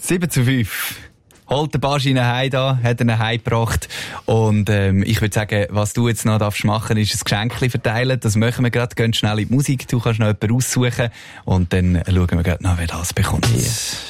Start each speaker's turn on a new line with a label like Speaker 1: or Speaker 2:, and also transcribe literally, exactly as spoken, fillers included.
Speaker 1: sieben zu fünf. Holt den Baschi nach Hause da, hat ihn nach Hause gebracht. Und ähm, ich würde sagen, was du jetzt noch darfst machen, ist ein Geschenkchen verteilen. Das machen wir gerade. Gehen schnell in die Musik. Du kannst noch jemanden aussuchen. Und dann schauen wir gerade noch, wer das bekommt. Yes.